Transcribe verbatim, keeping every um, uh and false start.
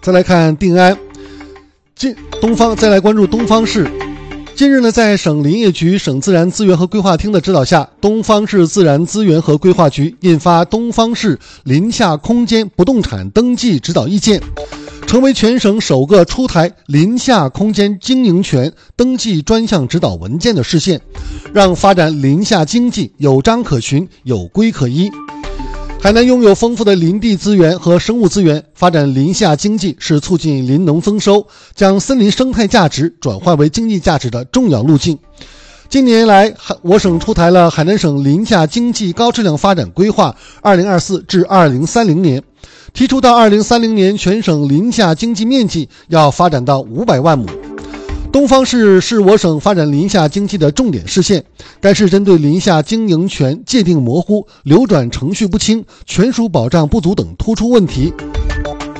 再来看定安，近东方再来关注东方市。近日呢，在省林业局、省自然资源和规划厅的指导下，东方市自然资源和规划局印发《东方市林下空间不动产登记指导意见》，成为全省首个出台林下空间经营权登记专项指导文件的市县，让发展林下经济有章可循、有规可依。海南拥有丰富的林地资源和生物资源，发展林下经济是促进林农增收、将森林生态价值转换为经济价值的重要路径。近年来，我省出台了海南省林下经济高质量发展规划二零二四至二零三零年，提出到二零三零年全省林下经济面积要发展到五百万亩。东方市是我省发展林下经济的重点市县，该市针对林下经营权界定模糊、流转程序不清、权属保障不足等突出问题，